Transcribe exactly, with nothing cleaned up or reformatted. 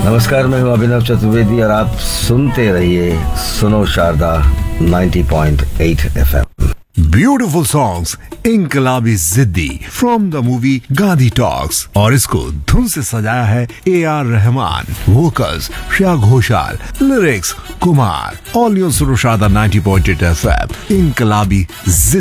नमस्कार, मैं हूं अभिनव चतुर्वेदी और आप सुनते रहिए सुनो शारदा नब्बे पॉइंट आठ एफ एम। ब्यूटिफुल सॉन्ग्स इनकलाबी जिद्दी from the movie Gandhi talks, और इसको धुन से सजाया है A R Rahman, vocals Shreya Ghoshal, lyrics Kumar. All news सुनो शारदा नब्बे पॉइंट आठ एफ एम। इनकलाबी जिद्दी।